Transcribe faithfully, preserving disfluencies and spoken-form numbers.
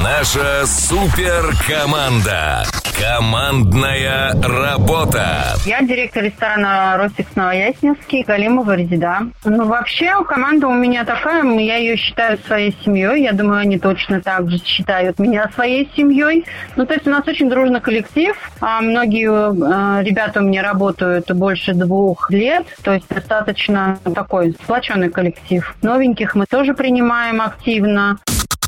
Наша суперкоманда. Командная работа. Я директор ресторана «Ростикс» Новояснинский, Галимова Резида. Ну, вообще, команда у меня такая, я ее считаю своей семьей. Я думаю, они точно так же считают меня своей семьей. Ну, то есть у нас очень дружный коллектив. А многие э, ребята у меня работают больше двух лет. То есть достаточно такой сплоченный коллектив. Новеньких мы тоже принимаем активно.